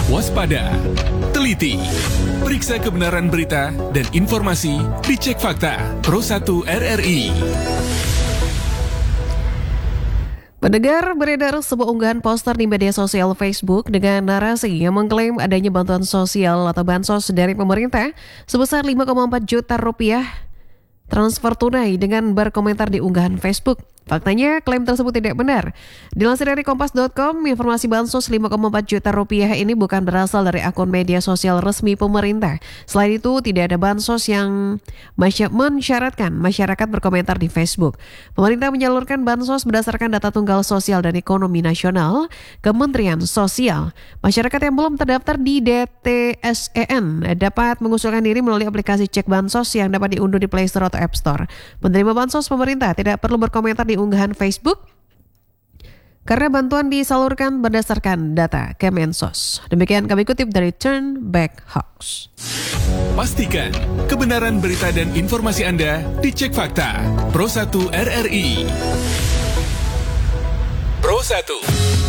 waspada, teliti, periksa kebenaran berita dan informasi, dicek fakta. Pro 1 RRI. Pendengar, beredar sebuah unggahan poster di media sosial Facebook dengan narasi yang mengklaim adanya bantuan sosial atau bansos dari pemerintah sebesar 5,4 juta rupiah transfer tunai dengan berkomentar di unggahan Facebook. Faktanya, klaim tersebut tidak benar. Dilansir dari kompas.com, informasi bansos 5,4 juta rupiah ini bukan berasal dari akun media sosial resmi pemerintah. Selain itu, tidak ada bansos yang mensyaratkan masyarakat berkomentar di Facebook. Pemerintah menyalurkan bansos berdasarkan data tunggal sosial dan ekonomi nasional, Kementerian Sosial. Masyarakat yang belum terdaftar di DTSEN dapat mengusulkan diri melalui aplikasi cek bansos yang dapat diunduh di Play Store atau App Store. Penerima bansos pemerintah tidak perlu berkomentar di unggahan Facebook karena bantuan disalurkan berdasarkan data Kemensos. Demikian kami kutip dari Turn Back Hoax. Pastikan kebenaran berita dan informasi Anda dicek fakta. Pro 1 RRI. Pro 1.